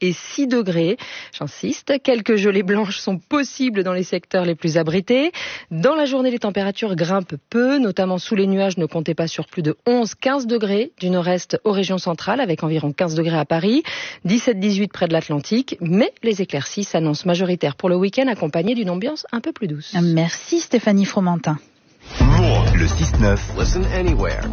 et 6 degrés. J'insiste, quelques gelées blanches sont possibles dans les secteurs les plus abrités. Dans la journée, les températures grimpent peu, notamment sous les nuages. Ne comptez pas sur plus de 11-15 degrés du nord-est aux régions centrales, avec environ 15 degrés à Paris, 17-18 près de l'Atlantique. Mais les éclaircies s'annoncent majoritaires pour le week-end, accompagnées d'une ambiance un peu plus douce. Merci Stéphanie Fromentin. Le 6-9. Listen anywhere.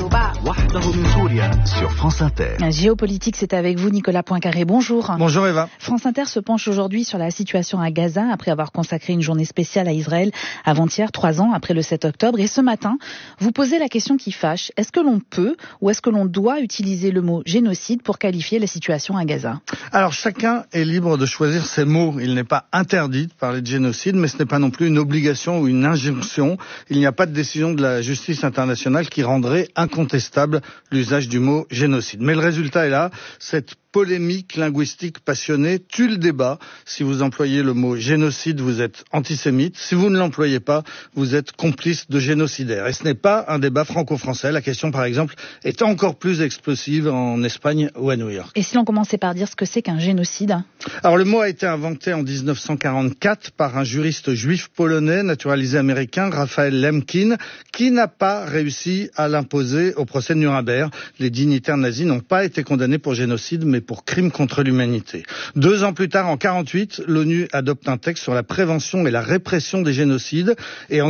Sur France Inter. Géopolitique, c'est avec vous Nicolas Poincaré. Bonjour. Bonjour Eva. France Inter se penche aujourd'hui sur la situation à Gaza après avoir consacré une journée spéciale à Israël avant-hier, 3 ans après le 7 octobre. Et ce matin, vous posez la question qui fâche. Est-ce que l'on peut ou est-ce que l'on doit utiliser le mot génocide pour qualifier la situation à Gaza ? Alors chacun est libre de choisir ses mots. Il n'est pas interdit de parler de génocide, mais ce n'est pas non plus une obligation ou une injonction. Il n'y a pas de décision de la justice internationale qui rendrait incontestable l'usage du mot génocide. Mais le résultat est là, cette polémique linguistique passionnée tue le débat. Si vous employez le mot génocide, vous êtes antisémite. Si vous ne l'employez pas, vous êtes complice de génocidaire. Et ce n'est pas un débat franco-français. La question, par exemple, est encore plus explosive en Espagne ou à New York. Et si l'on commençait par dire ce que c'est qu'un génocide ? Alors le mot a été inventé en 1944 par un juriste juif polonais naturalisé américain, Raphaël Lemkin, qui n'a pas réussi à l'imposer au procès de Nuremberg. Les dignitaires nazis n'ont pas été condamnés pour génocide, mais pour crime contre l'humanité. 2 ans plus tard, en 1948, l'ONU adopte un texte sur la prévention et la répression des génocides. Et en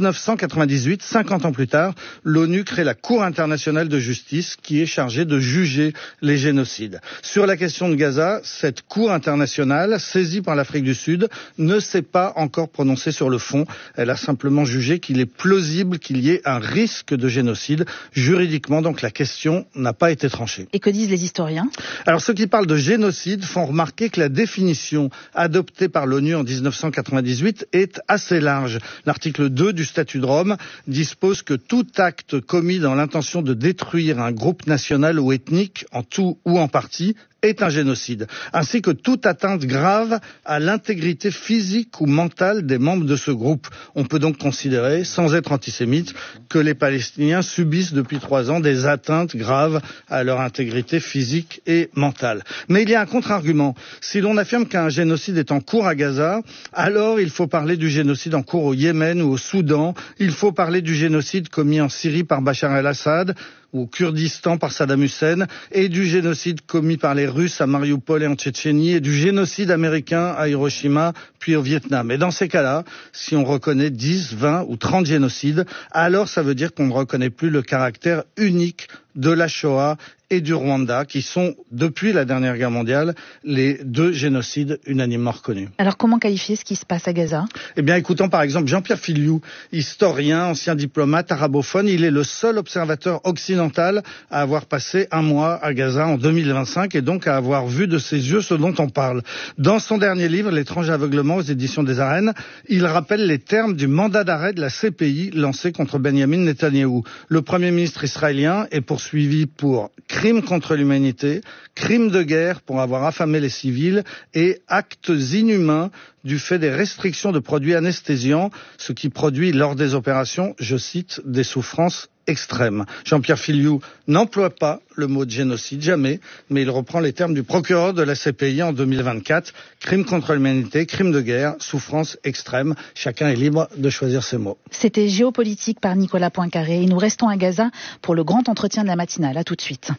1998, 50 ans plus tard, l'ONU crée la Cour internationale de justice qui est chargée de juger les génocides. Sur la question de Gaza, cette Cour internationale, saisie par l'Afrique du Sud, ne s'est pas encore prononcée sur le fond. Elle a simplement jugé qu'il est plausible qu'il y ait un risque de génocide. Juridiquement, donc, la question n'a pas été tranchée. Et que disent les historiens ? Alors, ceux qui parlent de génocide font remarquer que la définition adoptée par l'ONU en 1998 est assez large. L'article 2 du statut de Rome dispose que tout acte commis dans l'intention de détruire un groupe national ou ethnique, en tout ou en partie, est un génocide, ainsi que toute atteinte grave à l'intégrité physique ou mentale des membres de ce groupe. On peut donc considérer, sans être antisémite, que les Palestiniens subissent depuis 3 ans des atteintes graves à leur intégrité physique et mentale. Mais il y a un contre-argument. Si l'on affirme qu'un génocide est en cours à Gaza, alors il faut parler du génocide en cours au Yémen ou au Soudan. Il faut parler du génocide commis en Syrie par Bachar el-Assad, ou au Kurdistan par Saddam Hussein, et du génocide commis par les Russes à Marioupol et en Tchétchénie, et du génocide américain à Hiroshima, puis au Vietnam. Et dans ces cas-là, si on reconnaît 10, 20 ou 30 génocides, alors ça veut dire qu'on ne reconnaît plus le caractère unique de la Shoah et du Rwanda, qui sont, depuis la dernière guerre mondiale, les 2 génocides unanimement reconnus. Alors comment qualifier ce qui se passe à Gaza ? Eh bien, écoutons par exemple Jean-Pierre Filiou, historien, ancien diplomate, arabophone. Il est le seul observateur occidental à avoir passé 1 mois à Gaza en 2025 et donc à avoir vu de ses yeux ce dont on parle. Dans son dernier livre, L'étrange aveuglement aux éditions des Arènes, il rappelle les termes du mandat d'arrêt de la CPI lancé contre Benjamin Netanyahou. Le Premier ministre israélien est poursuivi pour crime contre l'humanité, crime de guerre pour avoir affamé les civils et actes inhumains du fait des restrictions de produits anesthésiants, ce qui produit lors des opérations, je cite, des souffrances extrêmes. Jean-Pierre Filiou n'emploie pas le mot de génocide, jamais, mais il reprend les termes du procureur de la CPI en 2024. Crime contre l'humanité, crime de guerre, souffrance extrême. Chacun est libre de choisir ses mots. C'était Géopolitique par Nicolas Poincaré. Et nous restons à Gaza pour le grand entretien de la matinale. À tout de suite.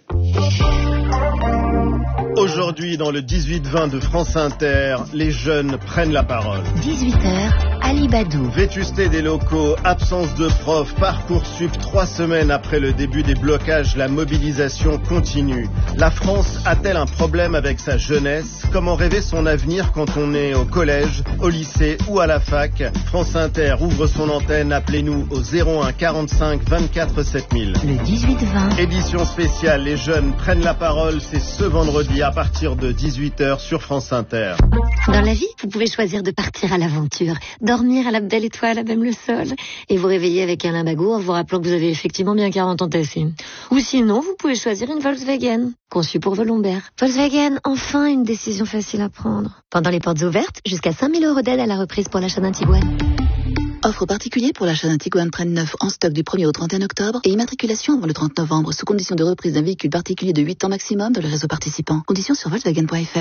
Aujourd'hui, dans le 18-20 de France Inter, les jeunes prennent la parole. 18h, Ali Badou. Vétusté des locaux, absence de profs, Parcoursup, 3 semaines après le début des blocages, la mobilisation continue. La France a-t-elle un problème avec sa jeunesse ? Comment rêver son avenir quand on est au collège, au lycée ou à la fac ? France Inter ouvre son antenne, appelez-nous au 01 45 24 7000. Le 18-20. Édition spéciale, les jeunes prennent la parole, c'est ce vendredi à partir de 18h sur France Inter. Dans la vie, vous pouvez choisir de partir à l'aventure, dormir à la belle étoile, à même le sol, et vous réveiller avec un limbago en vous rappelant que vous avez effectivement bien 40 ans tassés. Ou sinon, vous pouvez choisir une Volkswagen, conçue pour vos lombaires. Volkswagen, enfin une décision facile à prendre. Pendant les portes ouvertes, jusqu'à 5 000 € d'aide à la reprise pour l'achat d'un Tiguan. Offre particulière pour l'achat d'un Tiguan Prenne 9 en stock du 1er au 31 octobre et immatriculation avant le 30 novembre sous condition de reprise d'un véhicule particulier de 8 ans maximum dans le réseau participant. Conditions sur Volkswagen.fr.